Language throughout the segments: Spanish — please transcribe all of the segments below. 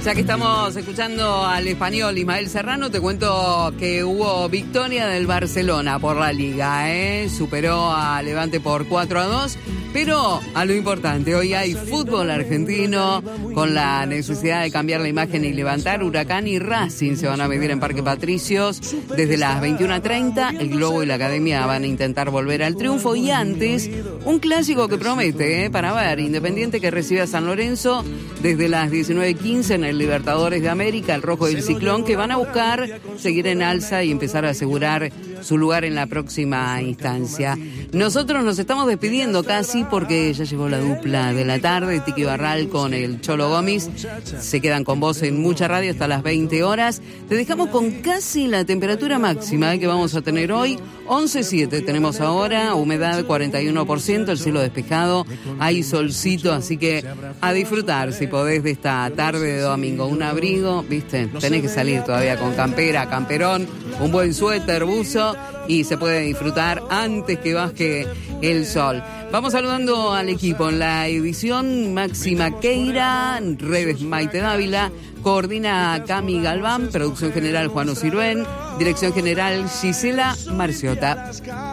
Ya que estamos escuchando al español Ismael Serrano, te cuento que hubo victoria del Barcelona por la Liga, superó a Levante por 4-2, pero a lo importante, hoy hay fútbol argentino con la necesidad de cambiar la imagen y levantar. Huracán y Racing se van a medir en Parque Patricios desde las 21:30, el Globo y la Academia van a intentar volver al triunfo y antes, un clásico que promete, para ver, Independiente que recibe a San Lorenzo desde las 19:15 en el Libertadores de América, el Rojo del Ciclón, que van a buscar seguir en alza y empezar a asegurar su lugar en la próxima instancia. Nosotros nos estamos despidiendo casi porque ya llegó la dupla de la tarde, Tiki Barral con el Cholo Gómez. Se quedan con vos en Mucha Radio hasta las 20 horas. Te dejamos con casi la temperatura máxima que vamos a tener hoy. 11.7 tenemos ahora, humedad 41%, el cielo despejado, hay solcito, así que a disfrutar si podés de esta tarde de domingo. Un abrigo, viste, tenés que salir todavía con campera, camperón, un buen suéter, buzo, y se puede disfrutar antes que baje el sol. Vamos saludando al equipo en la edición: Máxima Queira, redes Maite Dávila, coordina Cami Galván, producción general Juan Osiruen, dirección general Gisela Marciota.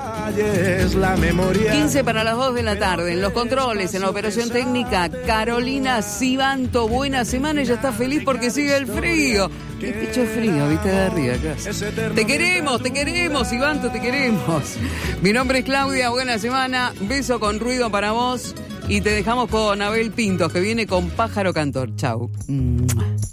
15 para las 2 de la tarde. En los controles, en la operación técnica, Carolina Cibanto. Buena semana, ella está feliz porque sigue el frío. Qué pecho frío, viste, de arriba acá. Te queremos, Cibanto, te queremos. Mi nombre es Claudia, buena semana. Beso con ruido para vos. Y te dejamos con Abel Pintos, que viene con Pájaro Cantor. Chau.